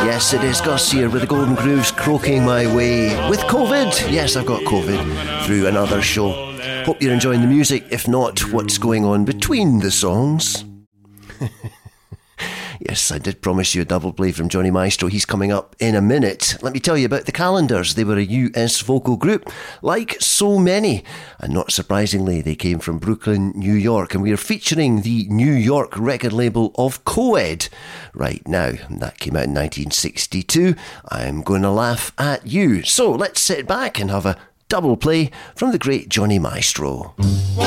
Yes, it is Gus here with the Golden Grooves croaking my way. With COVID, yes, I've got COVID, through another show. Hope you're enjoying the music. If not, what's going on between the songs? Yes, I did promise you a double play from Johnny Maestro. He's coming up in a minute. Let me tell you about the Calendars. They were a US vocal group, like so many. And not surprisingly, they came from Brooklyn, New York. And we are featuring the New York record label of Coed right now. And that came out in 1962. I'm going to laugh at you. So let's sit back and have a double play from the great Johnny Maestro.